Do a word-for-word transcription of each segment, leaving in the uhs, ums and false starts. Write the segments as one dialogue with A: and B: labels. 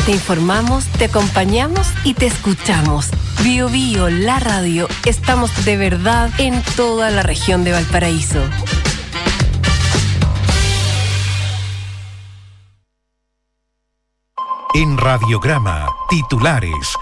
A: Te informamos, te acompañamos y te escuchamos. Bio Bio, la radio. Estamos de verdad en toda la región de Valparaíso.
B: En Radiograma, titulares.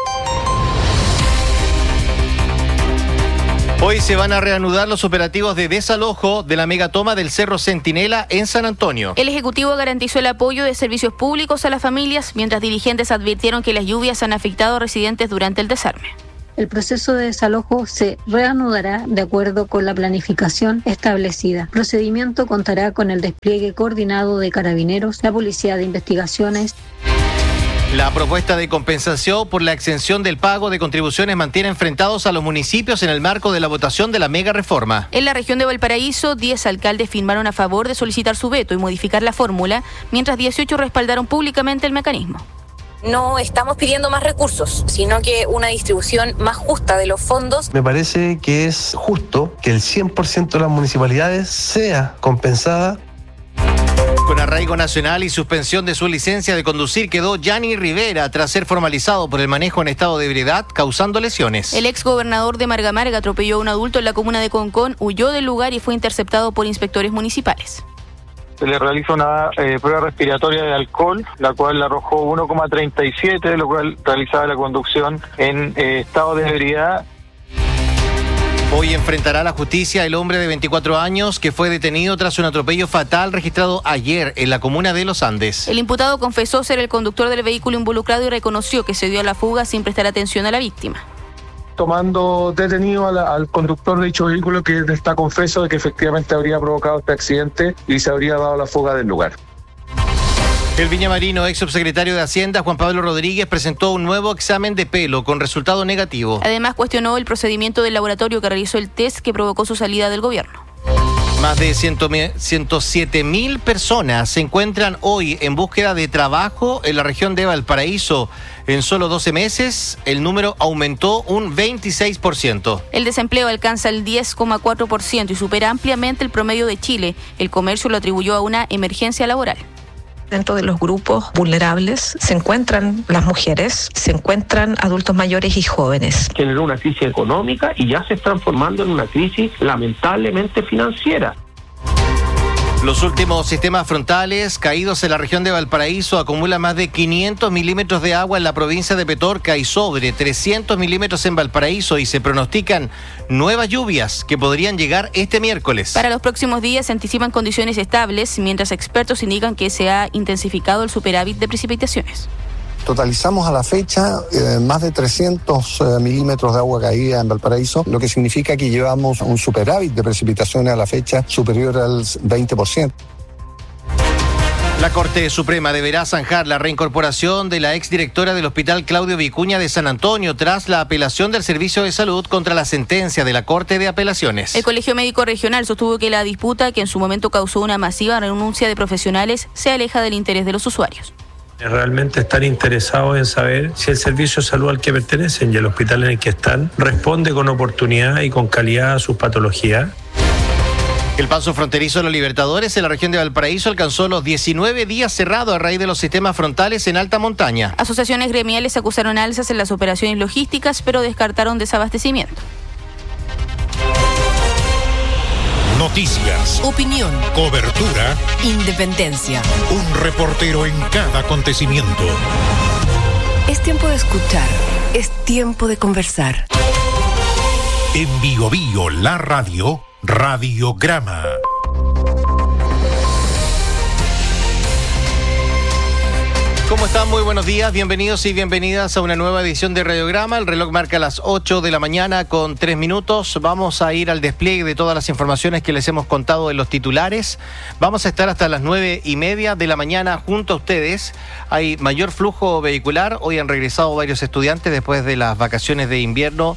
C: Hoy se van a reanudar los operativos de desalojo de la megatoma del Cerro Centinela en San Antonio.
D: El Ejecutivo garantizó el apoyo de servicios públicos a las familias, mientras dirigentes advirtieron que las lluvias han afectado a residentes durante el desarme.
E: El proceso de desalojo se reanudará de acuerdo con la planificación establecida. El procedimiento contará con el despliegue coordinado de carabineros, la Policía de Investigaciones.
C: La propuesta de compensación por la exención del pago de contribuciones mantiene enfrentados a los municipios en el marco de la votación de la mega reforma.
D: En la región de Valparaíso, diez alcaldes firmaron a favor de solicitar su veto y modificar la fórmula, mientras dieciocho respaldaron públicamente el mecanismo.
F: No estamos pidiendo más recursos, sino que una distribución más justa de los fondos.
G: Me parece que es justo que el cien por ciento de las municipalidades sea compensada.
C: Con arraigo nacional y suspensión de su licencia de conducir quedó Gianni Rivera tras ser formalizado por el manejo en estado de ebriedad causando lesiones.
D: El ex gobernador de Marga Marga atropelló a un adulto en la comuna de Concón, huyó del lugar y fue interceptado por inspectores municipales.
H: Se le realiza una eh, prueba respiratoria de alcohol, la cual le arrojó uno coma treinta y siete, lo cual realizaba la conducción en eh, estado de ebriedad.
C: Hoy enfrentará a la justicia el hombre de veinticuatro años que fue detenido tras un atropello fatal registrado ayer en la comuna de Los Andes.
D: El imputado confesó ser el conductor del vehículo involucrado y reconoció que se dio a la fuga sin prestar atención a la víctima.
H: Tomando detenido a la, al conductor de dicho vehículo, que está confeso de que efectivamente habría provocado este accidente y se habría dado la fuga del lugar.
C: El viñamarino ex subsecretario de Hacienda, Juan Pablo Rodríguez, presentó un nuevo examen de pelo con resultado negativo.
D: Además, cuestionó el procedimiento del laboratorio que realizó el test que provocó su salida del gobierno.
C: Más de ciento siete mil personas se encuentran hoy en búsqueda de trabajo en la región de Valparaíso. En solo doce meses, el número aumentó un veintiséis por ciento.
D: El desempleo alcanza el diez coma cuatro por ciento y supera ampliamente el promedio de Chile. El comercio lo atribuyó a una emergencia laboral.
I: Dentro de los grupos vulnerables se encuentran las mujeres, se encuentran adultos mayores y jóvenes.
J: Generó una crisis económica y ya se está transformando en una crisis lamentablemente financiera.
C: Los últimos sistemas frontales caídos en la región de Valparaíso acumulan más de quinientos milímetros de agua en la provincia de Petorca y sobre trescientos milímetros en Valparaíso, y se pronostican nuevas lluvias que podrían llegar este miércoles.
D: Para los próximos días se anticipan condiciones estables, mientras expertos indican que se ha intensificado el superávit de precipitaciones.
K: Totalizamos a la fecha eh, más de trescientos eh, milímetros de agua caída en Valparaíso, lo que significa que llevamos un superávit de precipitaciones a la fecha superior al veinte por ciento.
C: La Corte Suprema deberá zanjar la reincorporación de la exdirectora del Hospital Claudio Vicuña de San Antonio tras la apelación del Servicio de Salud contra la sentencia de la Corte de Apelaciones.
D: El Colegio Médico Regional sostuvo que la disputa, que en su momento causó una masiva renuncia de profesionales, se aleja del interés de los usuarios.
L: Realmente están interesados en saber si el servicio de salud al que pertenecen y el hospital en el que están responde con oportunidad y con calidad a sus patologías.
C: El paso fronterizo de los Libertadores en la región de Valparaíso alcanzó los diecinueve días cerrado a raíz de los sistemas frontales en alta montaña.
D: Asociaciones gremiales acusaron alzas en las operaciones logísticas, pero descartaron desabastecimiento.
B: Noticias,
A: opinión,
B: cobertura,
A: independencia.
B: Un reportero en cada acontecimiento.
A: Es tiempo de escuchar, es tiempo de conversar.
B: En Bio Bio, la radio, Radiograma.
C: ¿Cómo están? Muy buenos días, bienvenidos y bienvenidas a una nueva edición de Radiograma. El reloj marca las ocho de la mañana con tres minutos. Vamos a ir al despliegue de todas las informaciones que les hemos contado en los titulares. Vamos a estar hasta las nueve y media de la mañana junto a ustedes. Hay mayor flujo vehicular. Hoy han regresado varios estudiantes después de las vacaciones de invierno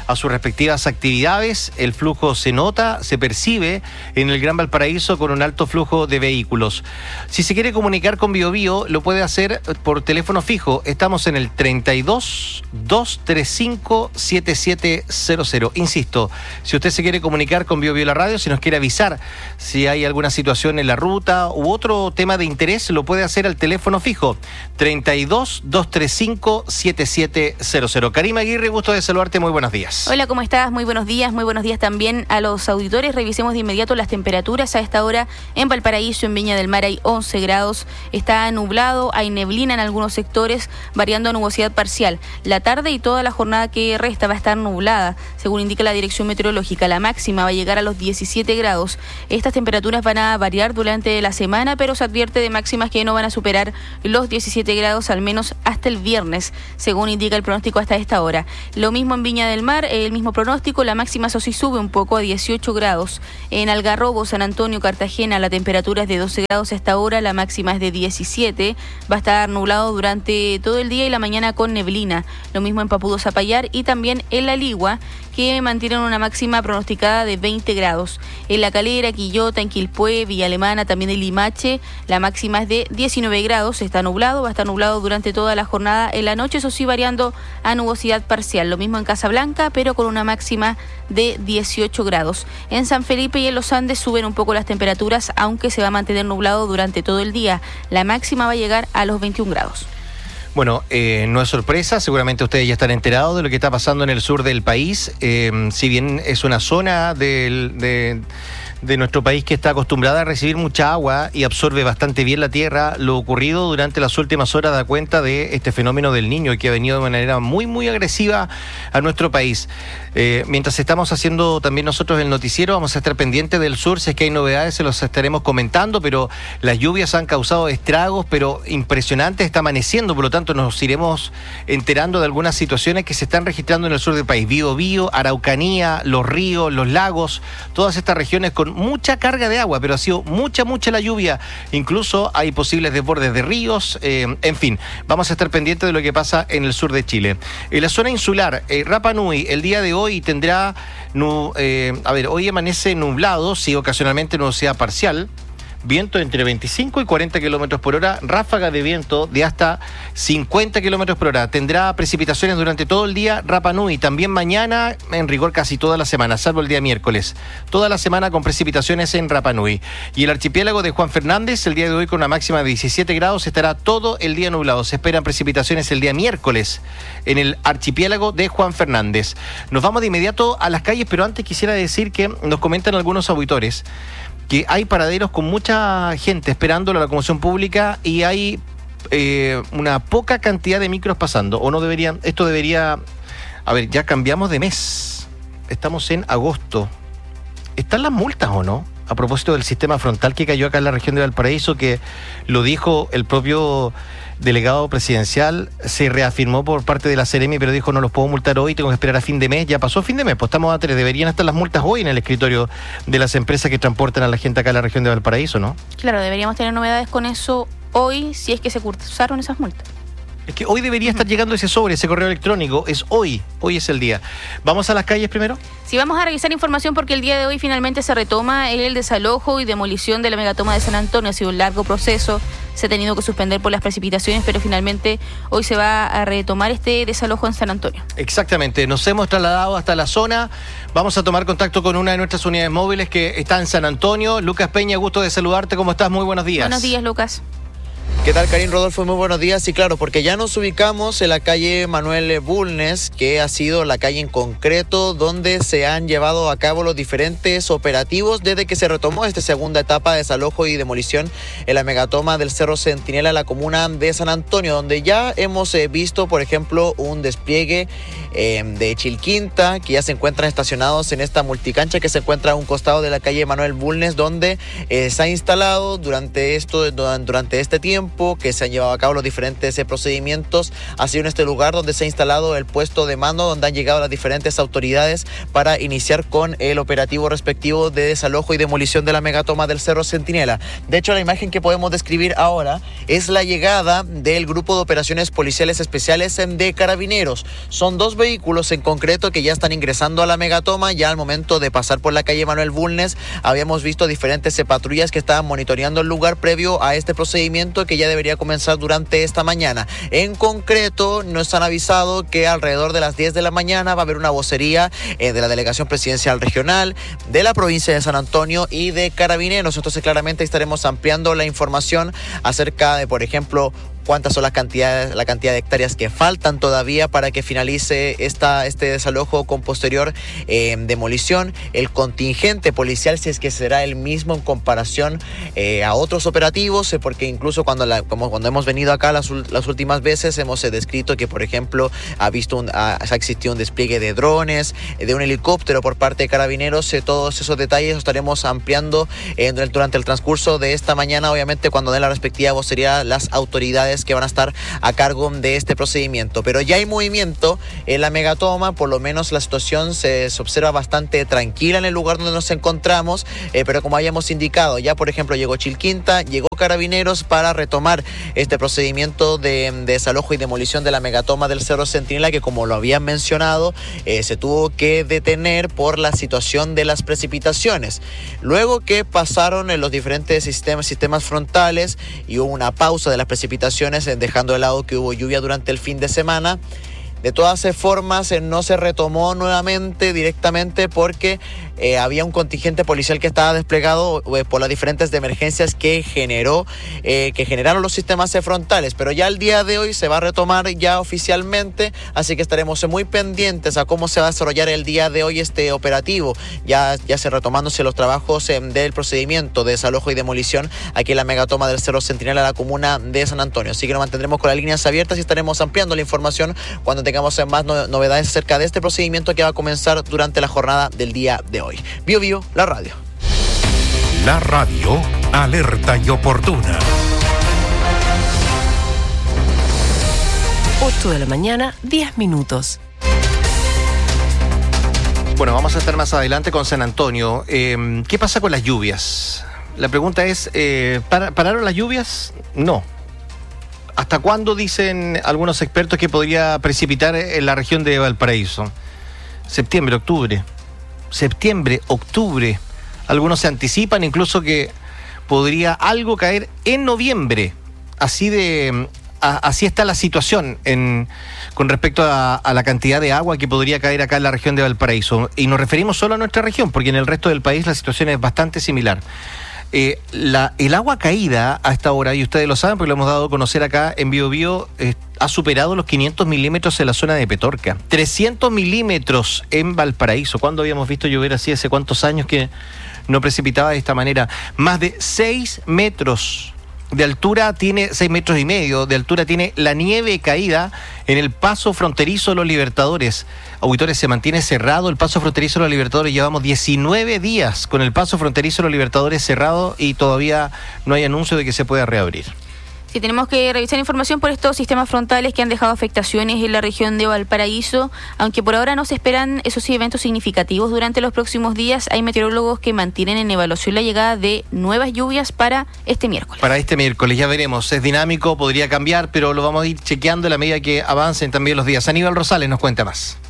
C: a sus respectivas actividades. El flujo se nota, se percibe en el Gran Valparaíso con un alto flujo de vehículos. Si se quiere comunicar con BioBio, lo puede hacer por teléfono fijo. Estamos en el treinta y dos, doscientos treinta y cinco, setenta y siete cero cero. Insisto, si usted se quiere comunicar con BioBio La Radio, si nos quiere avisar si hay alguna situación en la ruta u otro tema de interés, lo puede hacer al teléfono fijo treinta y dos, doscientos treinta y cinco, setenta y siete cero cero. Karima Aguirre, gusto de saludarte, muy buenos días.
D: Hola, ¿cómo estás? Muy buenos días, muy buenos días también a los auditores. Revisemos de inmediato las temperaturas. A esta hora en Valparaíso, en Viña del Mar, hay once grados. Está nublado, hay neblina en algunos sectores, variando a nubosidad parcial. La tarde y toda la jornada que resta va a estar nublada, según indica la Dirección Meteorológica. La máxima va a llegar a los diecisiete grados. Estas temperaturas van a variar durante la semana, pero se advierte de máximas que no van a superar los diecisiete grados, al menos hasta el viernes, según indica el pronóstico hasta esta hora. Lo mismo en Viña del Mar, el mismo pronóstico. La máxima eso sí sube un poco a dieciocho grados. En Algarrobo, San Antonio, Cartagena, la temperatura es de doce grados a esta hora, la máxima es de diecisiete. Va a estar nublado durante todo el día y la mañana con neblina. Lo mismo en Papudo, Zapallar y también en La Ligua, que mantienen una máxima pronosticada de veinte grados. En La Calera, Quillota, en Quilpué, Villa Alemana, también en Limache, la máxima es de diecinueve grados. Está nublado, va a estar nublado durante toda la jornada. En la noche, eso sí, variando a nubosidad parcial. Lo mismo en Casablanca, pero con una máxima de dieciocho grados. En San Felipe y en Los Andes suben un poco las temperaturas, aunque se va a mantener nublado durante todo el día. La máxima va a llegar a los veintiún grados.
C: Bueno, eh, no es sorpresa, seguramente ustedes ya están enterados de lo que está pasando en el sur del país. Eh, si bien es una zona del, de, de nuestro país que está acostumbrada a recibir mucha agua y absorbe bastante bien la tierra, lo ocurrido durante las últimas horas da cuenta de este fenómeno del Niño, que ha venido de manera muy, muy agresiva a nuestro país. Eh, mientras estamos haciendo también nosotros el noticiero, vamos a estar pendientes del sur. Si es que hay novedades, se los estaremos comentando, pero las lluvias han causado estragos, pero impresionantes. Está amaneciendo, por lo tanto nos iremos enterando de algunas situaciones que se están registrando en el sur del país. Biobío, Araucanía, los ríos, los lagos, todas estas regiones con mucha carga de agua, pero ha sido mucha, mucha la lluvia. Incluso hay posibles desbordes de ríos. Eh, en fin, vamos a estar pendientes de lo que pasa en el sur de Chile. En la zona insular, eh, Rapa Nui, el día de hoy tendrá, nu, eh, a ver, hoy amanece nublado, sí, ocasionalmente nubosidad parcial. Viento entre veinticinco y cuarenta kilómetros por hora, ráfaga de viento de hasta cincuenta kilómetros por hora. Tendrá precipitaciones durante todo el día Rapa Nui, también mañana, en rigor casi toda la semana, salvo el día miércoles. Toda la semana con precipitaciones en Rapa Nui. Y el archipiélago de Juan Fernández, el día de hoy con una máxima de diecisiete grados, estará todo el día nublado. Se esperan precipitaciones el día miércoles en el archipiélago de Juan Fernández. Nos vamos de inmediato a las calles, pero antes quisiera decir que nos comentan algunos auditores que hay paraderos con mucha gente esperando la locomoción pública y hay eh, una poca cantidad de micros pasando. O no deberían, esto debería, a ver, ya cambiamos de mes, estamos en agosto. ¿Están las multas o no? A propósito del sistema frontal que cayó acá en la región de Valparaíso, que lo dijo el propio delegado presidencial, se reafirmó por parte de la Seremi, pero dijo no los puedo multar hoy, tengo que esperar a fin de mes. Ya pasó fin de mes, pues estamos a tres, deberían estar las multas hoy en el escritorio de las empresas que transportan a la gente acá en la región de Valparaíso, ¿no?
D: Claro, deberíamos tener novedades con eso hoy, si es que se cursaron esas multas.
C: Es que hoy debería estar llegando ese sobre, ese correo electrónico. Es hoy, hoy es el día. ¿Vamos a las calles primero?
D: Sí, vamos a revisar información porque el día de hoy finalmente se retoma el desalojo y demolición de la megatoma de San Antonio. Ha sido un largo proceso, se ha tenido que suspender por las precipitaciones, pero finalmente hoy se va a retomar este desalojo en San Antonio.
C: Exactamente, nos hemos trasladado hasta la zona. Vamos a tomar contacto con una de nuestras unidades móviles que está en San Antonio. Lucas Peña, gusto de saludarte. ¿Cómo estás? Muy buenos días.
D: Buenos días, Lucas.
M: ¿Qué tal, Karim, Rodolfo? Muy buenos días. Sí, claro, porque ya nos ubicamos en la calle Manuel Bulnes, que ha sido la calle en concreto donde se han llevado a cabo los diferentes operativos desde que se retomó esta segunda etapa de desalojo y demolición en la megatoma del Cerro Centinela, en la comuna de San Antonio, donde ya hemos eh, visto, por ejemplo, un despliegue eh, de Chilquinta, que ya se encuentran estacionados en esta multicancha que se encuentra a un costado de la calle Manuel Bulnes, donde eh, se ha instalado durante, esto, durante este tiempo tiempo que se han llevado a cabo los diferentes eh, procedimientos ha sido en este lugar donde se ha instalado el puesto de mando, donde han llegado las diferentes autoridades para iniciar con el operativo respectivo de desalojo y demolición de la megatoma del Cerro Centinela. De hecho, la imagen que podemos describir ahora es la llegada del Grupo de Operaciones Policiales Especiales de Carabineros. Son dos vehículos en concreto que ya están ingresando a la megatoma. Ya al momento de pasar por la calle Manuel Bulnes habíamos visto diferentes patrullas que estaban monitoreando el lugar previo a este procedimiento que ya debería comenzar durante esta mañana. En concreto, nos han avisado que alrededor de las diez de la mañana va a haber una vocería eh, de la Delegación Presidencial Regional, de la provincia de San Antonio y de Carabineros. Entonces, claramente estaremos ampliando la información acerca de, por ejemplo, cuántas son las cantidades, la cantidad de hectáreas que faltan todavía para que finalice esta, este desalojo con posterior eh, demolición, el contingente policial, si es que será el mismo en comparación eh, a otros operativos, eh, porque incluso cuando, la, como cuando hemos venido acá las, las últimas veces hemos eh, descrito que, por ejemplo, ha visto un, ha, ha existido un despliegue de drones, eh, de un helicóptero por parte de Carabineros. Eh, todos esos detalles los estaremos ampliando eh, durante el transcurso de esta mañana, obviamente cuando den la respectiva vocería las autoridades que van a estar a cargo de este procedimiento. Pero ya hay movimiento en la megatoma, por lo menos la situación se, se observa bastante tranquila en el lugar donde nos encontramos, eh, pero como habíamos indicado, ya por ejemplo llegó Chilquinta, llegó Carabineros para retomar este procedimiento de, de desalojo y demolición de la megatoma del Cerro Centinela, que como lo habían mencionado, eh, se tuvo que detener por la situación de las precipitaciones. Luego que pasaron en los diferentes sistemas, sistemas frontales y hubo una pausa de las precipitaciones, dejando de lado que hubo lluvia durante el fin de semana. De todas formas, eh, no se retomó nuevamente directamente porque eh, había un contingente policial que estaba desplegado eh, por las diferentes emergencias que generó, eh, que generaron los sistemas eh, frontales. Pero ya el día de hoy se va a retomar ya oficialmente, así que estaremos muy pendientes a cómo se va a desarrollar el día de hoy este operativo. Ya, ya se retomándose los trabajos eh, del procedimiento de desalojo y demolición aquí en la megatoma del Cerro Centinela, la comuna de San Antonio. Así que nos mantendremos con las líneas abiertas y estaremos ampliando la información cuando tengamos más novedades acerca de este procedimiento que va a comenzar durante la jornada del día de hoy. Bio Bio, la radio.
B: La radio, alerta y oportuna.
A: ocho de la mañana, diez minutos.
C: Bueno, vamos a estar más adelante con San Antonio. Eh, ¿Qué pasa con las lluvias? La pregunta es, eh, ¿pararon las lluvias? No. ¿Hasta cuándo dicen algunos expertos que podría precipitar en la región de Valparaíso? Septiembre, octubre. Septiembre, octubre. Algunos se anticipan incluso que podría algo caer en noviembre. Así de, a, así está la situación en, con respecto a, a la cantidad de agua que podría caer acá en la región de Valparaíso. Y nos referimos solo a nuestra región, porque en el resto del país la situación es bastante similar. Eh, la, el agua caída a esta hora, y ustedes lo saben porque lo hemos dado a conocer acá en Bio Bio, eh, ha superado los quinientos milímetros en la zona de Petorca, trescientos milímetros en Valparaíso. ¿Cuándo habíamos visto llover así? ¿Hace cuántos años que no precipitaba de esta manera? Más de seis metros de altura tiene, seis metros y medio de altura tiene la nieve caída en el paso fronterizo de los Libertadores. Auditores, se mantiene cerrado el paso fronterizo de los Libertadores. Llevamos diecinueve días con el paso fronterizo de los Libertadores cerrado y todavía no hay anuncio de que se pueda reabrir.
D: Sí, tenemos que revisar información por estos sistemas frontales que han dejado afectaciones en la región de Valparaíso, aunque por ahora no se esperan, esos sí, eventos significativos durante los próximos días. Hay meteorólogos que mantienen en evaluación la llegada de nuevas lluvias para este miércoles.
C: Para este miércoles, ya veremos, es dinámico, podría cambiar, pero lo vamos a ir chequeando a la medida que avancen también los días. Aníbal Rosales nos cuenta más.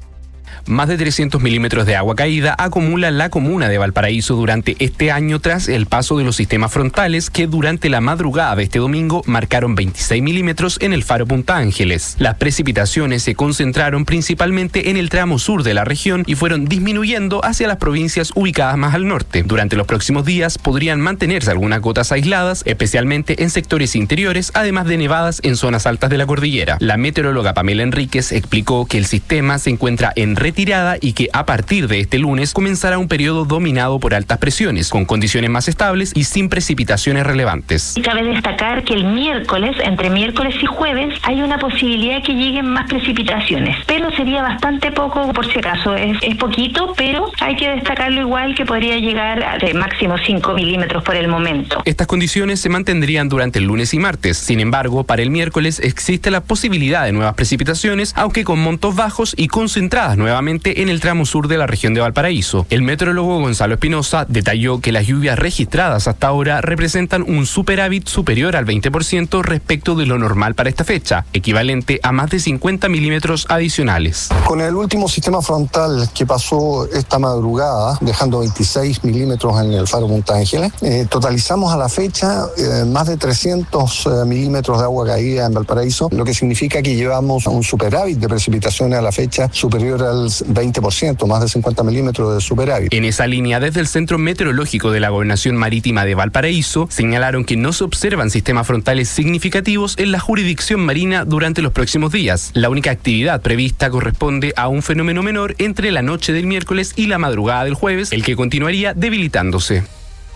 N: Más de trescientos milímetros de agua caída acumula la comuna de Valparaíso durante este año tras el paso de los sistemas frontales que durante la madrugada de este domingo marcaron veintiséis milímetros en el faro Punta Ángeles. Las precipitaciones se concentraron principalmente en el tramo sur de la región y fueron disminuyendo hacia las provincias ubicadas más al norte. Durante los próximos días podrían mantenerse algunas gotas aisladas, especialmente en sectores interiores, además de nevadas en zonas altas de la cordillera. La meteoróloga Pamela Enríquez explicó que el sistema se encuentra en retirada y que a partir de este lunes comenzará un periodo dominado por altas presiones, con condiciones más estables y sin precipitaciones relevantes.
O: Y cabe destacar que el miércoles, entre miércoles y jueves, hay una posibilidad que lleguen más precipitaciones, pero sería bastante poco por si acaso, es, es poquito, pero hay que destacarlo igual que podría llegar a de máximo cinco milímetros por el momento.
N: Estas condiciones se mantendrían durante el lunes y martes, sin embargo, para el miércoles existe la posibilidad de nuevas precipitaciones, aunque con montos bajos y concentradas nuevamente en el tramo sur de la región de Valparaíso. El meteorólogo Gonzalo Espinosa detalló que las lluvias registradas hasta ahora representan un superávit superior al veinte por ciento respecto de lo normal para esta fecha, equivalente a más de cincuenta milímetros adicionales.
K: Con el último sistema frontal que pasó esta madrugada, dejando veintiséis milímetros en el Faro Punta Ángeles, eh, totalizamos a la fecha eh, más de trescientos eh, milímetros de agua caída en Valparaíso, lo que significa que llevamos un superávit de precipitaciones a la fecha superior al veinte por ciento, más de cincuenta milímetros de superávit.
N: En esa línea, desde el Centro Meteorológico de la Gobernación Marítima de Valparaíso, señalaron que no se observan sistemas frontales significativos en la jurisdicción marina durante los próximos días. La única actividad prevista corresponde a un fenómeno menor entre la noche del miércoles y la madrugada del jueves, el que continuaría debilitándose.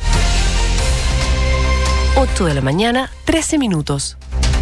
A: ocho de la mañana, trece minutos.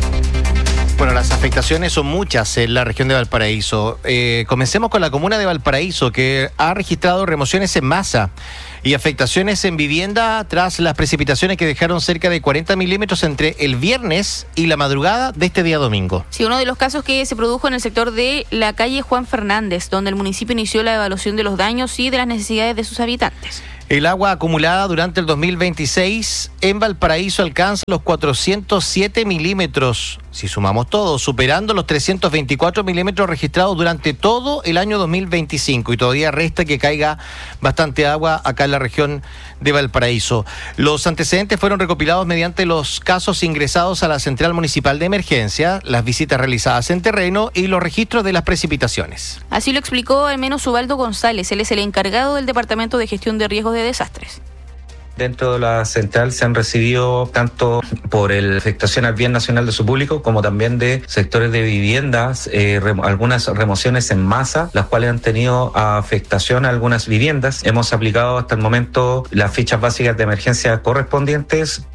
C: Bueno, las afectaciones son muchas en la región de Valparaíso. Eh, comencemos con la comuna de Valparaíso, que ha registrado remociones en masa y afectaciones en vivienda tras las precipitaciones que dejaron cerca de cuarenta milímetros entre el viernes y la madrugada de este día domingo.
D: Sí, uno de los casos que se produjo en el sector de la calle Juan Fernández, donde el municipio inició la evaluación de los daños y de las necesidades de sus habitantes.
C: El agua acumulada durante el dos mil veintiséis en Valparaíso alcanza los cuatrocientos siete milímetros, si sumamos todo, superando los trescientos veinticuatro milímetros registrados durante todo el año dos mil veinticinco, y todavía resta que caiga bastante agua acá en la región de Valparaíso. Los antecedentes fueron recopilados mediante los casos ingresados a la Central Municipal de Emergencia, las visitas realizadas en terreno y los registros de las precipitaciones.
D: Así lo explicó al menos Ubaldo González, él es el encargado del Departamento de Gestión de Riesgos de Desastres.
P: Dentro de la central se han recibido tanto por la afectación al bien nacional de su público como también de sectores de viviendas, eh, rem- algunas remociones en masa, las cuales han tenido afectación a algunas viviendas. Hemos aplicado hasta el momento las fichas básicas de emergencia correspondientes.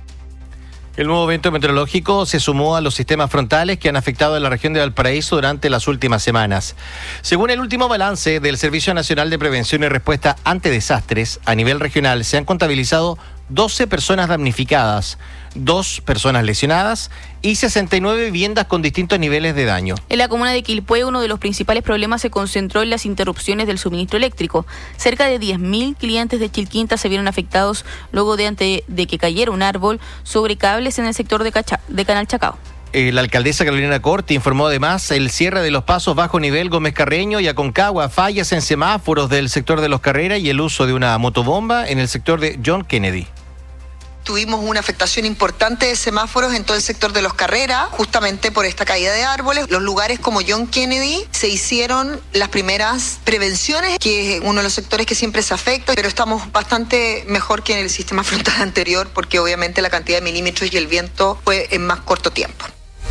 C: El nuevo evento meteorológico se sumó a los sistemas frontales que han afectado a la región de Valparaíso durante las últimas semanas. Según el último balance del Servicio Nacional de Prevención y Respuesta ante Desastres, a nivel regional se han contabilizado doce personas damnificadas, dos personas lesionadas y sesenta y nueve viviendas con distintos niveles de daño.
D: En la comuna de Quilpué, uno de los principales problemas se concentró en las interrupciones del suministro eléctrico. Cerca de diez mil clientes de Chilquinta se vieron afectados luego de, ante, de que cayera un árbol sobre cables en el sector de, Cacha, de Canal Chacao.
C: Eh, la alcaldesa Carolina Corti informó además el cierre de los pasos bajo nivel Gómez Carreño y Aconcagua, fallas en semáforos del sector de Los Carreras y el uso de una motobomba en el sector de John Kennedy.
Q: Tuvimos una afectación importante de semáforos en todo el sector de Los Carreras, justamente por esta caída de árboles. Los lugares como John Kennedy se hicieron las primeras prevenciones, que es uno de los sectores que siempre se afecta, pero estamos bastante mejor que en el sistema frontal anterior, porque obviamente la cantidad de milímetros y el viento fue en más corto tiempo.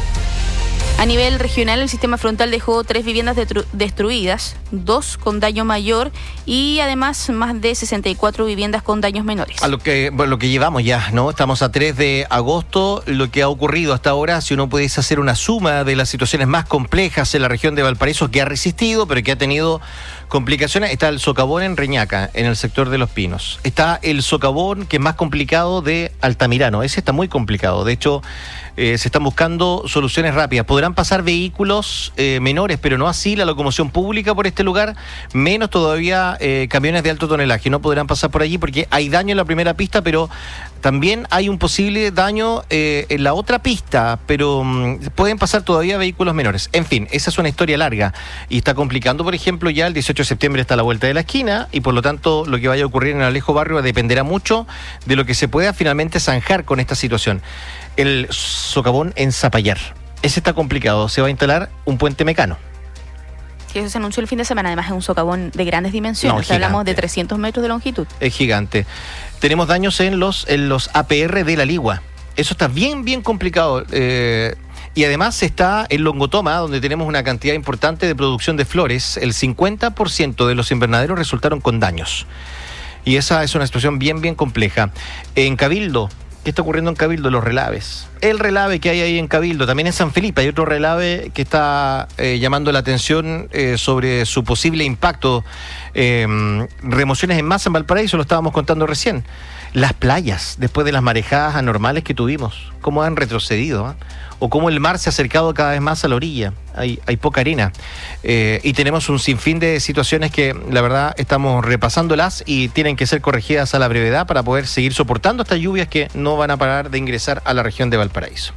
D: A nivel regional, el sistema frontal dejó tres viviendas detru- destruidas, dos con daño mayor y además más de sesenta y cuatro viviendas con daños menores.
C: A lo que, bueno, lo que llevamos ya, ¿no? Estamos a tres de agosto. Lo que ha ocurrido hasta ahora, si uno pudiese hacer una suma de las situaciones más complejas en la región de Valparaíso, que ha resistido, pero que ha tenido complicaciones, está el socavón en Reñaca, en el sector de Los Pinos. Está el socavón que es más complicado de Altamirano. Ese está muy complicado. De hecho, eh, se están buscando soluciones rápidas. Podrán pasar vehículos eh, menores, pero no así la locomoción pública por este lugar, menos todavía eh, camiones de alto tonelaje. No podrán pasar por allí porque hay daño en la primera pista, pero también hay un posible daño eh, en la otra pista, pero um, pueden pasar todavía vehículos menores. En fin, esa es una historia larga y está complicando, por ejemplo, ya el dieciocho de septiembre está a la vuelta de la esquina y por lo tanto lo que vaya a ocurrir en Alejo Barrio dependerá mucho de lo que se pueda finalmente zanjar con esta situación. El socavón en Zapallar. Ese está complicado. Se va a instalar un puente mecano.
D: Que eso se anunció el fin de semana. Además es un socavón de grandes dimensiones.
C: No,
D: o sea, hablamos de trescientos metros de longitud.
C: Es gigante. Tenemos daños en los, en los A P R de la Ligua. Eso está bien, bien complicado. Eh, Y además está en Longotoma, donde tenemos una cantidad importante de producción de flores. El cincuenta por ciento de los invernaderos resultaron con daños. Y esa es una situación bien, bien compleja. En Cabildo, ¿qué está ocurriendo en Cabildo? Los relaves. El relave que hay ahí en Cabildo, también en San Felipe hay otro relave que está eh, llamando la atención eh, sobre su posible impacto. Eh, remociones en masa en Valparaíso, lo estábamos contando recién. Las playas, después de las marejadas anormales que tuvimos, cómo han retrocedido, ¿eh? O cómo el mar se ha acercado cada vez más a la orilla. Hay, hay poca arena. Eh, y tenemos un sinfín de situaciones que, la verdad, estamos repasándolas y tienen que ser corregidas a la brevedad para poder seguir soportando estas lluvias que no van a parar de ingresar a la región de Valparaíso.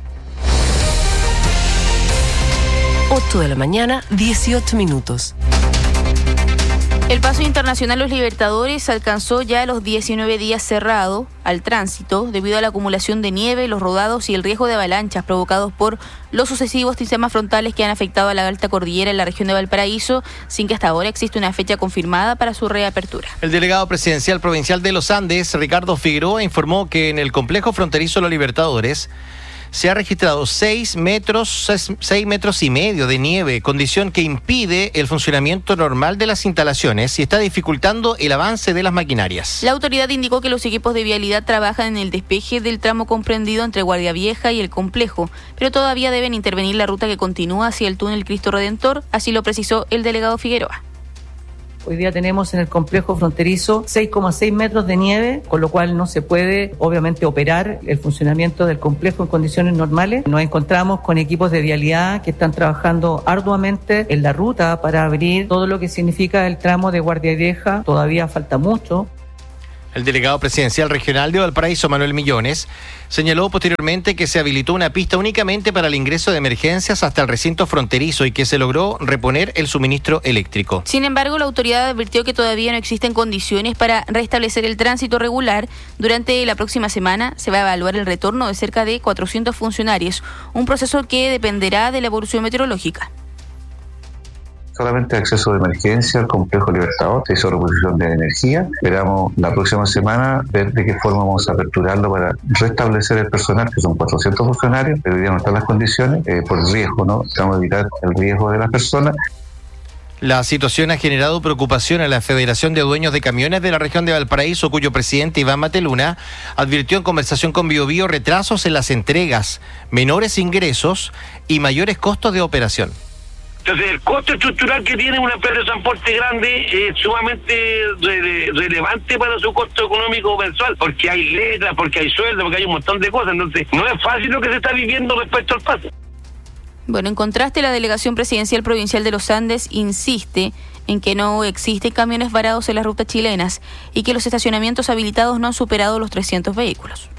A: ocho de la mañana, dieciocho minutos.
D: El paso internacional Los Libertadores alcanzó ya los diecinueve días cerrado al tránsito debido a la acumulación de nieve, los rodados y el riesgo de avalanchas provocados por los sucesivos sistemas frontales que han afectado a la alta cordillera en la región de Valparaíso, sin que hasta ahora existe una fecha confirmada para su reapertura.
C: El delegado presidencial provincial de los Andes, Ricardo Figueroa, informó que en el complejo fronterizo Los Libertadores se ha registrado seis metros, seis metros y medio de nieve, condición que impide el funcionamiento normal de las instalaciones y está dificultando el avance de las maquinarias.
D: La autoridad indicó que los equipos de vialidad trabajan en el despeje del tramo comprendido entre Guardia Vieja y el complejo, pero todavía deben intervenir la ruta que continúa hacia el túnel Cristo Redentor, así lo precisó el delegado Figueroa.
R: Hoy día tenemos en el complejo fronterizo seis coma seis metros de nieve, con lo cual no se puede, obviamente, operar el funcionamiento del complejo en condiciones normales. Nos encontramos con equipos de vialidad que están trabajando arduamente en la ruta para abrir todo lo que significa el tramo de Guardia Vieja. Todavía falta mucho.
C: El delegado presidencial regional de Valparaíso, Manuel Millones, señaló posteriormente que se habilitó una pista únicamente para el ingreso de emergencias hasta el recinto fronterizo y que se logró reponer el suministro eléctrico.
D: Sin embargo, la autoridad advirtió que todavía no existen condiciones para restablecer el tránsito regular. Durante la próxima semana se va a evaluar el retorno de cerca de cuatrocientos funcionarios, un proceso que dependerá de la evolución meteorológica.
S: Solamente acceso de emergencia al complejo Libertador, se hizo reposición de energía. Esperamos la próxima semana ver de qué forma vamos a aperturarlo para restablecer el personal, que son cuatrocientos funcionarios, pero hoy día no están las condiciones, eh, por riesgo, ¿no? Estamos a evitar el riesgo de las personas.
C: La situación ha generado preocupación a la Federación de Dueños de Camiones de la región de Valparaíso, cuyo presidente Iván Mateluna advirtió en conversación con Bio Bio retrasos en las entregas, menores ingresos y mayores costos de operación.
T: Entonces, el costo estructural que tiene una empresa de transporte grande es sumamente re- relevante para su costo económico mensual, porque hay letras, porque hay sueldos, porque hay un montón de cosas. Entonces, no es fácil lo que se está viviendo respecto al pase.
D: Bueno, en contraste, la Delegación Presidencial Provincial de los Andes insiste en que no existen camiones varados en las rutas chilenas y que los estacionamientos habilitados no han superado los trescientos vehículos.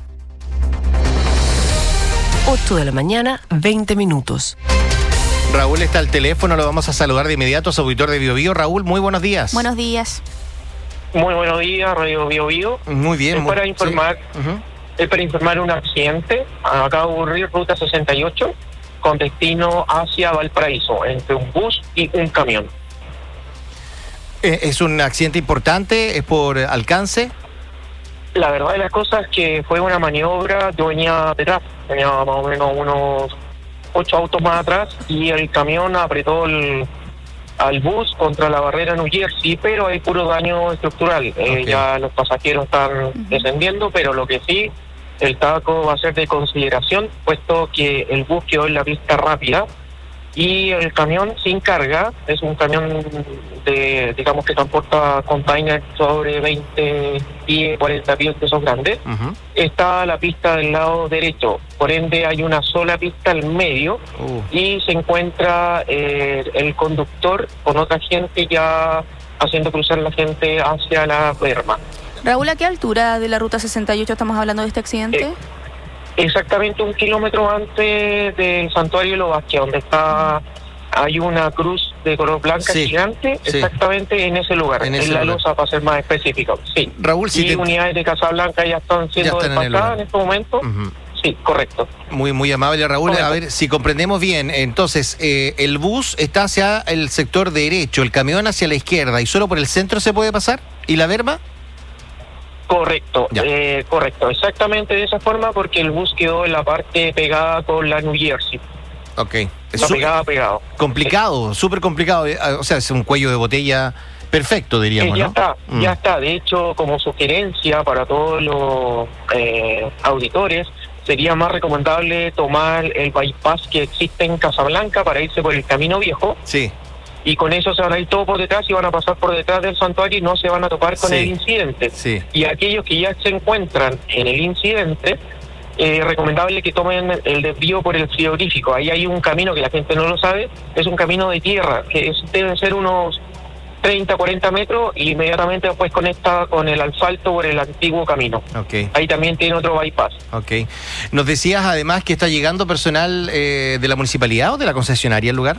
A: ocho de la mañana, veinte minutos.
C: Raúl está al teléfono, lo vamos a saludar de inmediato, su auditor de Bio Bio. Raúl, muy buenos días.
D: Buenos días.
U: Muy buenos días, Radio Bio Bio.
C: Muy bien.
U: Es
C: muy,
U: para informar,
C: sí. uh-huh.
U: es para informar un accidente. Acaba de ocurrir ruta sesenta y ocho con destino hacia Valparaíso, entre un bus y un camión.
C: Eh, ¿Es un accidente importante? ¿Es por alcance?
U: La verdad de las cosas es que fue una maniobra. Yo venía detrás, venía más o menos unos ocho autos más atrás y el camión apretó el, al bus contra la barrera New Jersey, pero hay puro daño estructural. Okay. Eh, ya los pasajeros están uh-huh. descendiendo, pero lo que sí, el taco va a ser de consideración, puesto que el bus quedó en la pista rápida y el camión sin carga, es un camión de, digamos que transporta containers sobre veinte pies, cuarenta pies, que son grandes. Uh-huh. Está la pista del lado derecho, por ende hay una sola pista al medio uh. y se encuentra eh, el conductor con otra gente ya haciendo cruzar la gente hacia la berma.
D: Raúl, ¿a qué altura de la ruta sesenta y ocho estamos hablando de este accidente?
U: Eh, exactamente un kilómetro antes del Santuario de los Vázquez, donde está, hay una cruz de color blanca sí, gigante, sí. exactamente en ese lugar, en, ese en la lugar. Losa, para ser más específico. Sí.
C: Raúl, si
U: y
C: te...
U: unidades de Casablanca ya están siendo despachadas en, en este momento. Uh-huh. Sí, correcto.
C: Muy, muy amable, Raúl.
U: Correcto.
C: A ver, si comprendemos bien, entonces, eh, el bus está hacia el sector derecho, el camión hacia la izquierda, ¿y solo por el centro se puede pasar? ¿Y la berma?
U: Correcto, eh, correcto, exactamente de esa forma, porque el bus quedó en la parte pegada con la New Jersey.
C: Ok.
U: Está pegado, pegado.
C: Complicado, súper complicado. O sea, es un cuello de botella perfecto, diríamos,
U: Sí, ya
C: ¿no?
U: está,
C: Mm.
U: ya está. De hecho, como sugerencia para todos los eh, auditores, sería más recomendable tomar el bypass que existe en Casablanca para irse por el camino viejo.
C: Sí.
U: Y con eso se van a ir todo por detrás y van a pasar por detrás del santuario y no se van a topar con
C: Sí.
U: el incidente.
C: Sí.
U: Y aquellos que ya se encuentran en el incidente, eh, recomendable que tomen el desvío por el frigorífico. Ahí hay un camino que la gente no lo sabe, es un camino de tierra, que es, deben ser unos treinta, cuarenta metros, y inmediatamente después conecta con el asfalto por el antiguo camino.
C: Ok.
U: Ahí también tiene otro bypass.
C: Ok. Nos decías además que está llegando personal eh, de la municipalidad o de la concesionaria al lugar.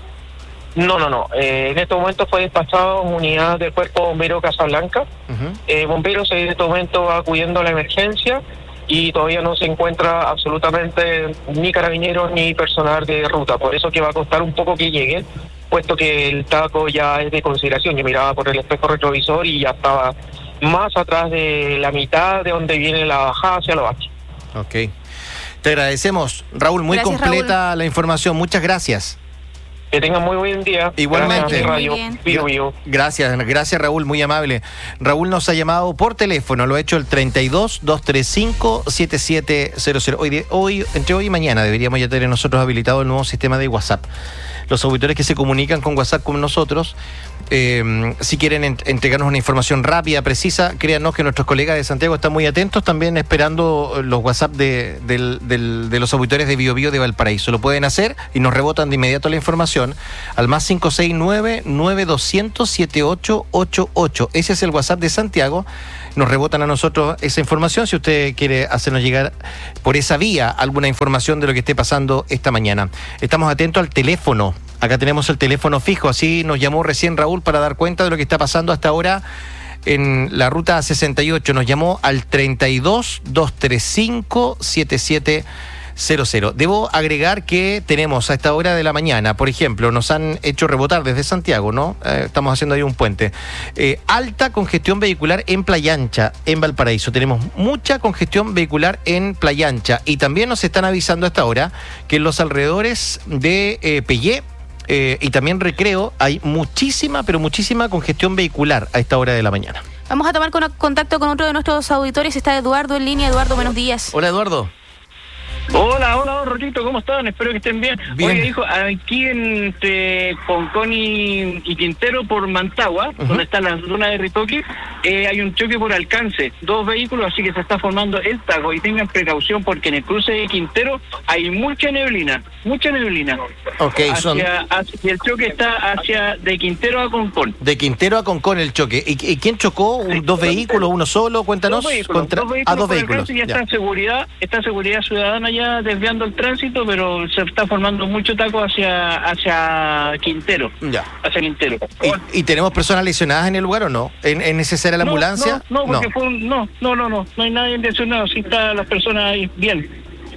U: No, no, no. Eh, en estos momentos fue despachado unidad del Cuerpo Bombero Casablanca.
C: Uh-huh.
U: Eh, bomberos en este momento va acudiendo a la emergencia y todavía no se encuentra absolutamente ni carabineros ni personal de ruta. Por eso que va a costar un poco que lleguen, puesto que el taco ya es de consideración. Yo miraba por el espejo retrovisor y ya estaba más atrás de la mitad de donde viene la bajada hacia los baches.
C: Ok. Te agradecemos, Raúl. Muy
U: Gracias,
C: completa
U: Raúl.
C: la información. Muchas gracias.
U: Que tengan muy buen día.
C: Igualmente.
U: Gracias, Radio Bio Bio.
C: Gracias, gracias Raúl, muy amable. Raúl nos ha llamado por teléfono, lo ha hecho el treinta y dos, doscientos treinta y cinco, setenta y siete cero cero. Hoy, de, hoy, entre hoy y mañana deberíamos ya tener nosotros habilitado el nuevo sistema de WhatsApp. Los auditores que se comunican con WhatsApp con nosotros, eh, si quieren ent- entregarnos una información rápida, precisa, créanos que nuestros colegas de Santiago están muy atentos, también esperando los WhatsApp de, del, del, de los auditores de Bio Bio de Valparaíso. Lo pueden hacer y nos rebotan de inmediato la información al más cinco seis nueve, nueve dos cero cero, siete ocho ocho ocho. Ese es el WhatsApp de Santiago. Nos rebotan a nosotros esa información si usted quiere hacernos llegar por esa vía alguna información de lo que esté pasando esta mañana. Estamos atentos al teléfono. Acá tenemos el teléfono fijo, así nos llamó recién Raúl para dar cuenta de lo que está pasando hasta ahora en la ruta sesenta y ocho. Nos llamó al treinta y dos, doscientos treinta y cinco, setenta y siete cero cero. Debo agregar que tenemos a esta hora de la mañana, por ejemplo, nos han hecho rebotar desde Santiago, ¿no? Eh, estamos haciendo ahí un puente. Eh, alta congestión vehicular en Playa Ancha, en Valparaíso. Tenemos mucha congestión vehicular en Playa Ancha. Y también nos están avisando a esta hora que en los alrededores de eh, Pellé eh, y también Recreo hay muchísima, pero muchísima congestión vehicular a esta hora de la mañana.
D: Vamos a tomar con- contacto con otro de nuestros auditores. Está Eduardo en línea. Eduardo, buenos días.
C: Hola, Eduardo.
E: Hola, hola, Rotito, ¿cómo están? Espero que estén bien.
C: Bien.
E: Oye, hijo, aquí entre Concón y, y Quintero por Mantagua,
C: Ujú.
E: donde está la zona de Ritoque, eh, hay un choque por alcance, dos vehículos, así que se está formando el taco. Y tengan precaución porque en el cruce de Quintero hay mucha neblina, mucha neblina.
C: Ok, son
E: Hacia, hacia- y el choque está hacia de Quintero a Concón.
C: de Quintero a Concón el choque. ¿Y, y quién chocó? ¿Un- ¿Dos vehículos? ¿Uno solo? Cuéntanos.
E: Dos vehículos,
C: Contra-
E: dos vehículos
C: ah, dos
E: por
C: vehículos.
E: alcance, ya
C: ya.
E: está en seguridad, está en seguridad ciudadana ya desviando el tránsito, pero se está formando mucho taco hacia hacia Quintero.
C: Ya.
E: Hacia Quintero.
C: ¿Y, y tenemos personas lesionadas en el lugar o no? ¿Es ¿Es necesaria la
E: No,
C: ambulancia?
E: No, no, porque fue un- no, no, no, no, no hay nadie lesionado, sí están las personas ahí bien.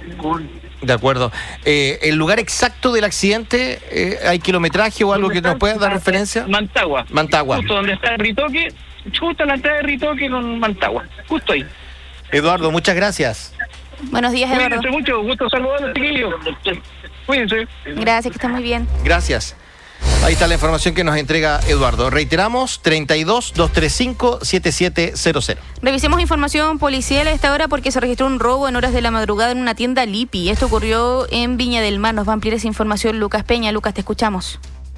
C: De acuerdo. Eh, ¿El lugar exacto del accidente? Eh, ¿Hay kilometraje o algo que nos pueda dar referencia?
E: Mantagua.
C: Mantagua.
E: Justo donde está el Ritoque, justo en la entrada de Ritoque con Mantagua, justo ahí.
C: Eduardo, muchas gracias.
D: Buenos días, Eduardo.
E: Cuídense mucho, gusto saludarlos, chiquillos. Cuídense.
D: Gracias, que estén muy bien.
C: Gracias. Ahí está la información que nos entrega Eduardo. Reiteramos, treinta y dos, doscientos treinta y cinco, setenta y siete cero cero.
D: Revisemos información policial a esta hora porque se registró un robo en horas de la madrugada en una tienda Lipi. Esto ocurrió en Viña del Mar. Nos va a ampliar esa información Lucas Peña. Lucas, te escuchamos.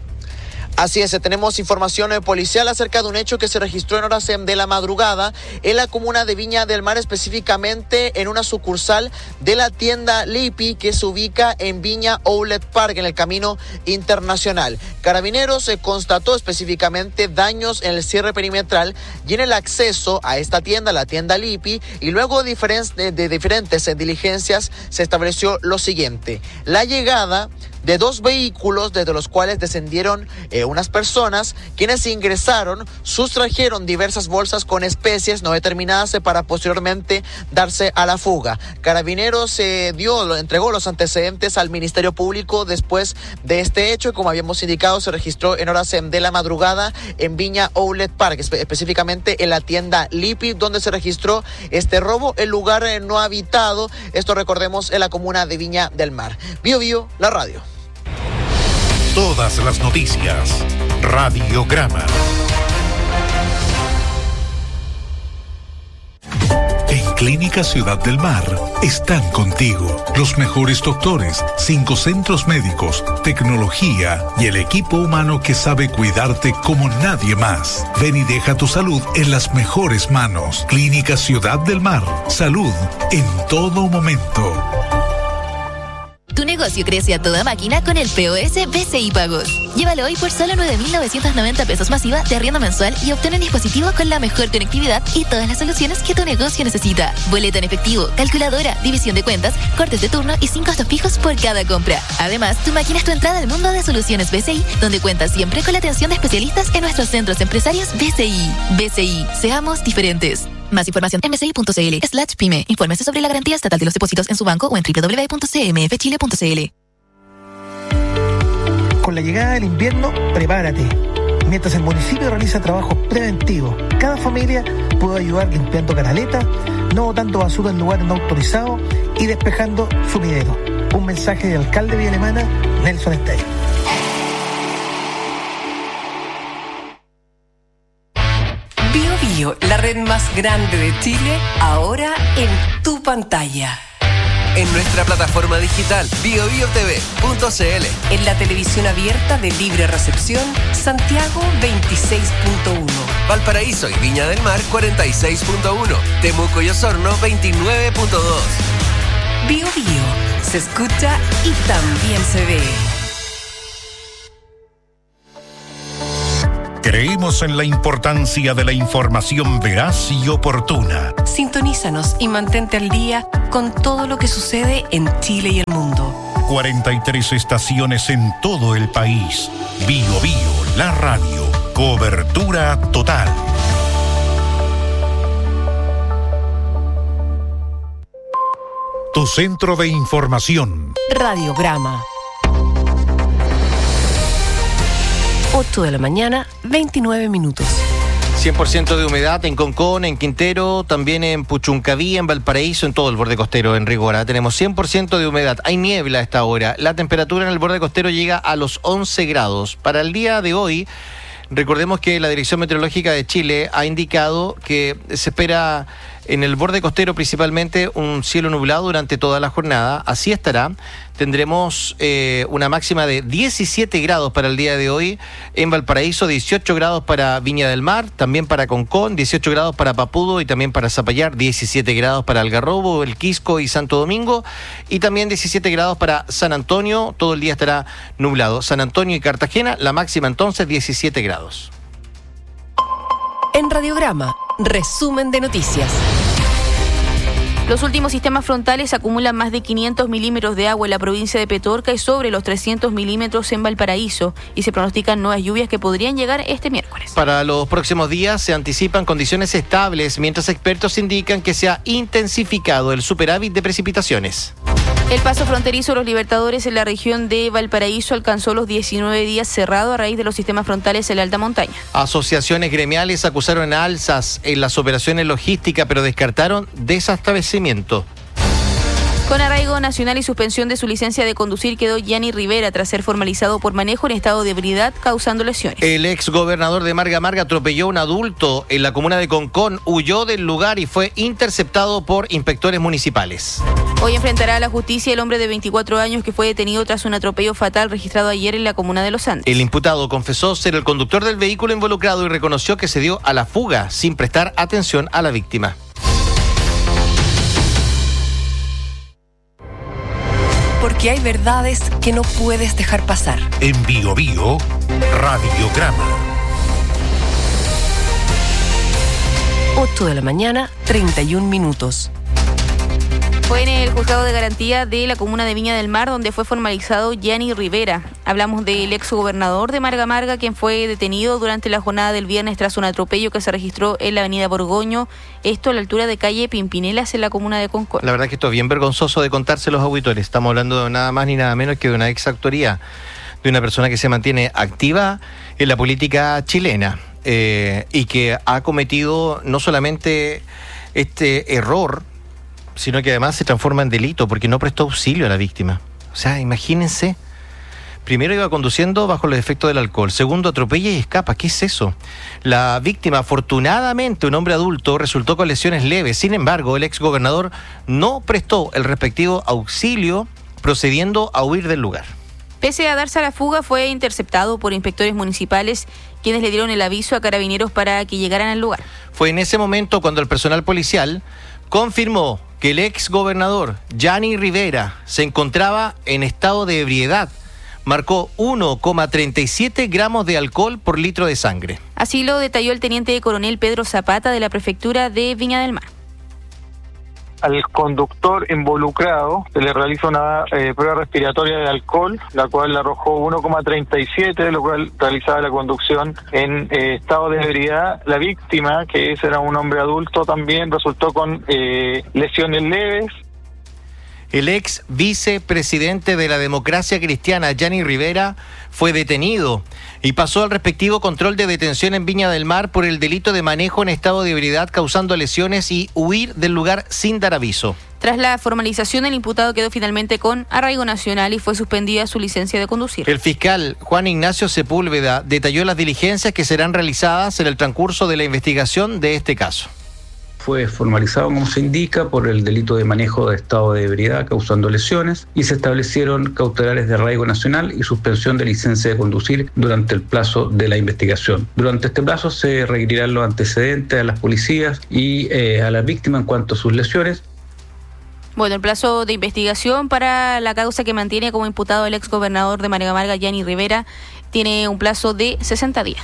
M: Así es, tenemos información eh, policial acerca de un hecho que se registró en horas eh, de la madrugada en la comuna de Viña del Mar, específicamente en una sucursal de la tienda Lipi que se ubica en Viña Outlet Park, en el Camino Internacional. Carabineros se eh, constató específicamente daños en el cierre perimetral y en el acceso a esta tienda, la tienda Lipi, y luego de, diferen- de, de diferentes eh, diligencias se estableció lo siguiente: la llegada de dos vehículos desde los cuales descendieron eh, unas personas quienes ingresaron, sustrajeron diversas bolsas con especies no determinadas para posteriormente darse a la fuga. Carabineros eh, dio, entregó los antecedentes al Ministerio Público después de este hecho y, como habíamos indicado, se registró en horas de la madrugada en Viña Outlet Park, espe- específicamente en la tienda Lipi, donde se registró este robo, el lugar eh, no habitado, esto recordemos en la comuna de Viña del Mar. Bio Bio, la radio.
B: Todas las noticias, Radiograma.
F: En Clínica Ciudad del Mar están contigo los mejores doctores, cinco centros médicos, tecnología y el equipo humano que sabe cuidarte como nadie más. Ven y deja tu salud en las mejores manos. Clínica Ciudad del Mar, salud en todo momento.
V: Tu negocio crece a toda máquina con el P O S B C I Pagos. Llévalo hoy por solo nueve mil novecientos noventa pesos masiva de arriendo mensual y obtén un dispositivo con la mejor conectividad y todas las soluciones que tu negocio necesita. Boleta en efectivo, calculadora, división de cuentas, cortes de turno y sin costos fijos por cada compra. Además, tu máquina es tu entrada al mundo de soluciones B C I, donde cuentas siempre con la atención de especialistas en nuestros centros empresarios B C I. B C I, seamos diferentes. Más información en bci.cl slash pyme. Infórmese sobre la garantía estatal de los depósitos en su banco o en doble u doble u doble u punto c m f chile punto c l.
W: Con la llegada del invierno, prepárate. Mientras el municipio realiza trabajos preventivos, cada familia puede ayudar limpiando canaletas, no botando basura en lugares no autorizados y despejando sumidero. Un mensaje del alcalde de Villa Alemana, Nelson Estey.
A: Bio Bio, la red más grande de Chile, ahora en tu pantalla.
X: En nuestra plataforma digital bio bio t v punto c l.
A: En la televisión abierta de libre recepción, Santiago veintiséis punto uno.
X: Valparaíso y Viña del Mar cuarenta y seis punto uno. Temuco y Osorno veintinueve punto dos.
A: Bio Bio, se escucha y también se ve.
B: Creemos en la importancia de la información veraz y oportuna.
A: Sintonízanos y mantente al día con todo lo que sucede en Chile y el mundo.
B: cuarenta y tres estaciones en todo el país. Bio Bio, la radio. Cobertura total. Tu centro de información.
A: Radiograma. ocho de la mañana, veintinueve minutos.
C: cien por ciento de humedad en Concón, en Quintero, también en Puchuncaví, en Valparaíso, en todo el borde costero, en rigor. Tenemos cien por ciento de humedad. Hay niebla a esta hora. La temperatura en el borde costero llega a los once grados. Para el día de hoy, recordemos que la Dirección Meteorológica de Chile ha indicado que se espera en el borde costero principalmente un cielo nublado durante toda la jornada. Así estará. Tendremos eh, una máxima de diecisiete grados para el día de hoy en Valparaíso, dieciocho grados para Viña del Mar, también para Concón, dieciocho grados para Papudo y también para Zapallar, diecisiete grados para Algarrobo, El Quisco y Santo Domingo, y también diecisiete grados para San Antonio. Todo el día estará nublado. San Antonio y Cartagena, la máxima entonces diecisiete grados.
A: En Radiograma, resumen de noticias.
D: Los últimos sistemas frontales acumulan más de quinientos milímetros de agua en la provincia de Petorca y sobre los trescientos milímetros en Valparaíso, y se pronostican nuevas lluvias que podrían llegar este miércoles.
C: Para los próximos días se anticipan condiciones estables, mientras expertos indican que se ha intensificado el superávit de precipitaciones.
D: El paso fronterizo de los Libertadores en la región de Valparaíso alcanzó los diecinueve días cerrado a raíz de los sistemas frontales en la alta montaña.
C: Asociaciones gremiales acusaron alzas en las operaciones logísticas, pero descartaron desabastecimiento.
D: Con arraigo nacional y suspensión de su licencia de conducir quedó Gianni Rivera tras ser formalizado por manejo en estado de ebriedad causando lesiones.
C: El ex gobernador de Marga Marga atropelló a un adulto en la comuna de Concón, huyó del lugar y fue interceptado por inspectores municipales.
D: Hoy enfrentará a la justicia el hombre de veinticuatro años que fue detenido tras un atropello fatal registrado ayer en la comuna de Los Andes.
C: El imputado confesó ser el conductor del vehículo involucrado y reconoció que se dio a la fuga sin prestar atención a la víctima.
A: Porque hay verdades que no puedes dejar pasar.
B: En Bio Bio, Radiograma.
A: ocho de la mañana, treinta y un minutos.
D: Fue en el juzgado de garantía de la comuna de Viña del Mar donde fue formalizado Gianni Rivera. Hablamos del ex gobernador de Marga Marga, quien fue detenido durante la jornada del viernes tras un atropello que se registró en la avenida Borgoño, esto a la altura de calle Pimpinelas en la comuna de Concón.
C: La verdad que esto es bien vergonzoso de contarse los auditores. Estamos hablando de nada más ni nada menos que de una ex autoría, de una persona que se mantiene activa en la política chilena eh, y que ha cometido no solamente este error, sino que además se transforma en delito porque no prestó auxilio a la víctima. O sea, imagínense. Primero iba conduciendo bajo los efectos del alcohol. Segundo, atropella y escapa. ¿Qué es eso? La víctima, afortunadamente, un hombre adulto, resultó con lesiones leves. Sin embargo, el exgobernador no prestó el respectivo auxilio, procediendo a huir del lugar.
D: Pese a darse a la fuga, fue interceptado por inspectores municipales, quienes le dieron el aviso a carabineros para que llegaran al lugar.
C: Fue en ese momento cuando el personal policial confirmó que el ex gobernador Gianni Rivera se encontraba en estado de ebriedad. Marcó uno coma treinta y siete gramos de alcohol por litro de sangre.
D: Así lo detalló el teniente coronel Pedro Zapata de la prefectura de Viña del Mar.
G: Al conductor involucrado se le realiza una eh, prueba respiratoria de alcohol, la cual le arrojó uno coma treinta y siete, lo cual realizaba la conducción en eh, estado de ebriedad. La víctima, que ese era un hombre adulto, también resultó con eh, lesiones leves.
C: El ex vicepresidente de la Democracia Cristiana, Gianni Rivera, fue detenido y pasó al respectivo control de detención en Viña del Mar por el delito de manejo en estado de ebriedad causando lesiones y huir del lugar sin dar aviso.
D: Tras la formalización, el imputado quedó finalmente con arraigo nacional y fue suspendida su licencia de conducir.
C: El fiscal Juan Ignacio Sepúlveda detalló las diligencias que serán realizadas en el transcurso de la investigación de este caso.
H: Fue formalizado, como se indica, por el delito de manejo de estado de ebriedad causando lesiones y se establecieron cautelares de arraigo nacional y suspensión de licencia de conducir durante el plazo de la investigación. Durante este plazo se requerirán los antecedentes a las policías y eh, a la víctima en cuanto a sus lesiones.
D: Bueno, el plazo de investigación para la causa que mantiene como imputado el exgobernador de Marga Marga, Gianni Rivera, tiene un plazo de sesenta días.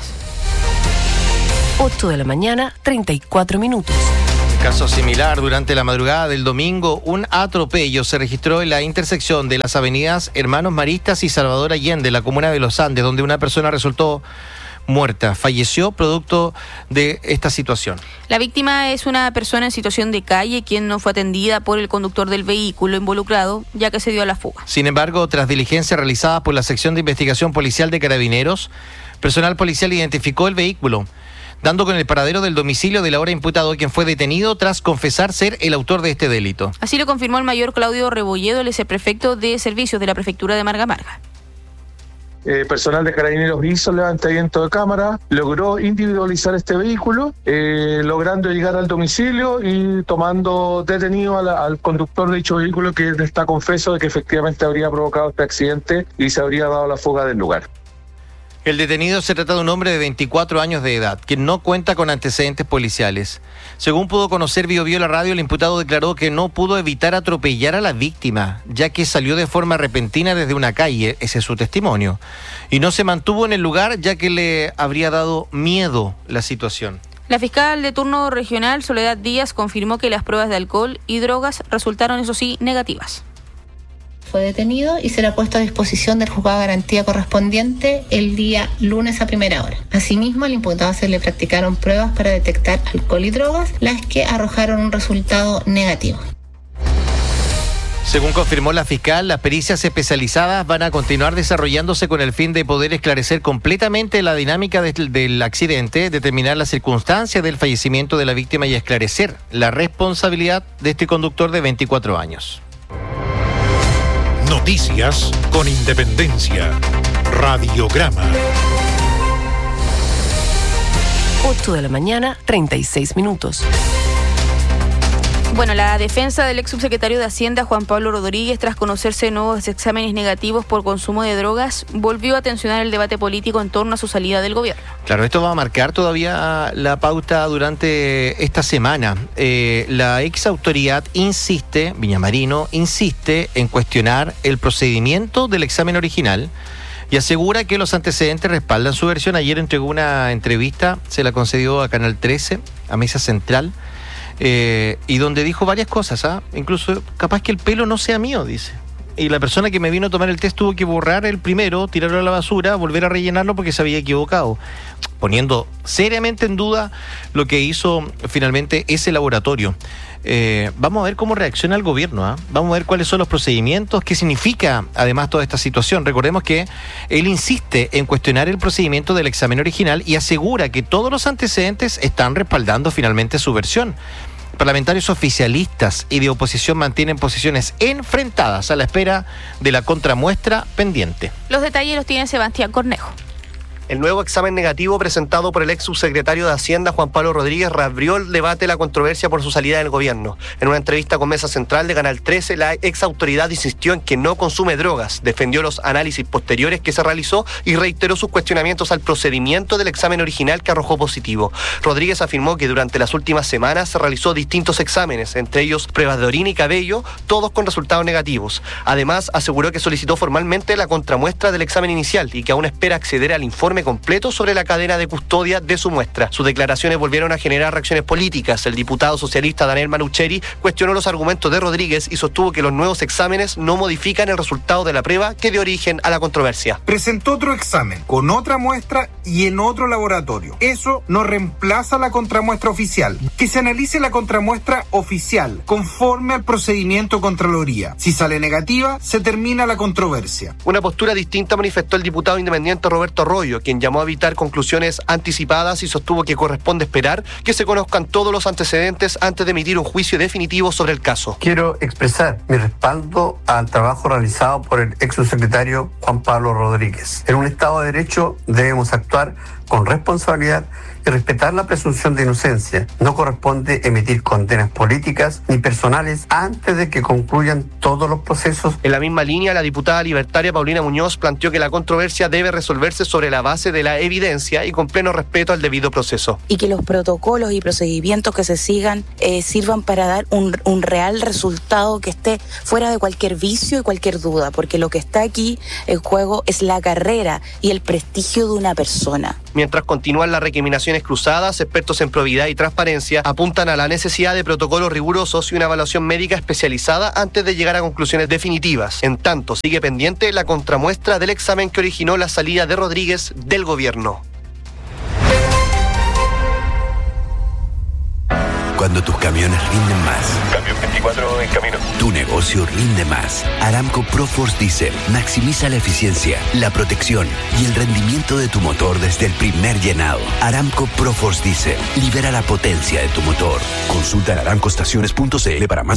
A: ocho de la mañana, treinta y cuatro minutos.
C: Caso similar, durante la madrugada del domingo, un atropello se registró en la intersección de las avenidas Hermanos Maristas y Salvador Allende, la comuna de Los Andes, donde una persona resultó muerta. Falleció producto de esta situación.
D: La víctima es una persona en situación de calle, quien no fue atendida por el conductor del vehículo involucrado, ya que se dio a la fuga.
C: Sin embargo, tras diligencias realizadas por la sección de investigación policial de Carabineros, personal policial identificó el vehículo, dando con el paradero del domicilio del ahora imputado, quien fue detenido tras confesar ser el autor de este delito.
D: Así lo confirmó el mayor Claudio Rebolledo, el viceprefecto de servicios de la prefectura de Marga Marga.
G: Eh, personal de Carabineros hizo el levantamiento de cámara, logró individualizar este vehículo, eh, logrando llegar al domicilio y tomando detenido a la, al conductor de dicho vehículo, que está confeso de que efectivamente habría provocado este accidente y se habría dado la fuga del lugar.
C: El detenido se trata de un hombre de veinticuatro años de edad, que no cuenta con antecedentes policiales. Según pudo conocer Bio Bio la radio, el imputado declaró que no pudo evitar atropellar a la víctima, ya que salió de forma repentina desde una calle, ese es su testimonio, y no se mantuvo en el lugar ya que le habría dado miedo la situación.
D: La fiscal de turno regional, Soledad Díaz, confirmó que las pruebas de alcohol y drogas resultaron, eso sí, negativas.
I: Fue detenido y será puesto a disposición del juzgado de garantía correspondiente el día lunes a primera hora. Asimismo, al imputado se le practicaron pruebas para detectar alcohol y drogas, las que arrojaron un resultado negativo.
C: Según confirmó la fiscal, las pericias especializadas van a continuar desarrollándose con el fin de poder esclarecer completamente la dinámica de, del accidente, determinar las circunstancias del fallecimiento de la víctima y esclarecer la responsabilidad de este conductor de veinticuatro años.
B: Noticias con independencia. Radiograma.
A: ocho de la mañana, treinta y seis minutos.
D: Bueno, la defensa del ex subsecretario de Hacienda, Juan Pablo Rodríguez, tras conocerse nuevos exámenes negativos por consumo de drogas, volvió a tensionar el debate político en torno a su salida del gobierno.
C: Claro, esto va a marcar todavía la pauta durante esta semana. Eh, la ex autoridad insiste, Viñamarino, insiste en cuestionar el procedimiento del examen original y asegura que los antecedentes respaldan su versión. Ayer entregó una entrevista, se la concedió a Canal trece, a Mesa Central, eh, y donde dijo varias cosas, ¿ah? Incluso capaz que el pelo no sea mío, dice. Y la persona que me vino a tomar el test tuvo que borrar el primero, tirarlo a la basura, volver a rellenarlo porque se había equivocado, poniendo seriamente en duda lo que hizo finalmente ese laboratorio. Eh, vamos a ver cómo reacciona el gobierno, ¿eh? Vamos a ver cuáles son los procedimientos, qué significa además toda esta situación. Recordemos que él insiste en cuestionar el procedimiento del examen original y asegura que todos los antecedentes están respaldando finalmente su versión. Parlamentarios oficialistas y de oposición mantienen posiciones enfrentadas a la espera de la contramuestra pendiente.
D: Los detalles los tiene Sebastián Cornejo.
J: El nuevo examen negativo presentado por el ex subsecretario de Hacienda, Juan Pablo Rodríguez, reabrió el debate de la controversia por su salida del gobierno. En una entrevista con Mesa Central de Canal trece, la ex autoridad insistió en que no consume drogas, defendió los análisis posteriores que se realizó y reiteró sus cuestionamientos al procedimiento del examen original que arrojó positivo. Rodríguez afirmó que durante las últimas semanas se realizó distintos exámenes, entre ellos pruebas de orina y cabello, todos con resultados negativos. Además, aseguró que solicitó formalmente la contramuestra del examen inicial y que aún espera acceder al informe completo sobre la cadena de custodia de su muestra. Sus declaraciones volvieron a generar reacciones políticas. El diputado socialista Daniel Manucheri cuestionó los argumentos de Rodríguez y sostuvo que los nuevos exámenes no modifican el resultado de la prueba que dio origen a la controversia.
K: Presentó otro examen con otra muestra y en otro laboratorio. Eso no reemplaza la contramuestra oficial. Que se analice la contramuestra oficial conforme al procedimiento Contraloría. Si sale negativa, se termina la controversia.
J: Una postura distinta manifestó el diputado independiente Roberto Arroyo, quien llamó a evitar conclusiones anticipadas y sostuvo que corresponde esperar que se conozcan todos los antecedentes antes de emitir un juicio definitivo sobre el caso.
L: Quiero expresar mi respaldo al trabajo realizado por el ex subsecretario Juan Pablo Rodríguez. En un Estado de Derecho debemos actuar con responsabilidad y respetar la presunción de inocencia. No corresponde emitir condenas políticas ni personales antes de que concluyan todos los procesos.
J: En la misma línea, la diputada libertaria Paulina Muñoz planteó que la controversia debe resolverse sobre la base de la evidencia y con pleno respeto al debido proceso.
O: Y que los protocolos y procedimientos que se sigan eh, sirvan para dar un, un real resultado que esté fuera de cualquier vicio y cualquier duda, porque lo que está aquí en juego es la carrera y el prestigio de una persona.
J: Mientras continúan las recriminaciones cruzadas, expertos en probidad y transparencia apuntan a la necesidad de protocolos rigurosos y una evaluación médica especializada antes de llegar a conclusiones definitivas. En tanto, sigue pendiente la contramuestra del examen que originó la salida de Rodríguez del gobierno.
Y: Cuando tus camiones rinden más.
Z: Camión veinticuatro en camino.
Y: Tu negocio rinde más. Aramco ProForce Diesel maximiza la eficiencia, la protección y el rendimiento de tu motor desde el primer llenado. Aramco ProForce Diesel libera la potencia de tu motor. Consulta en aramcoestaciones punto c l para más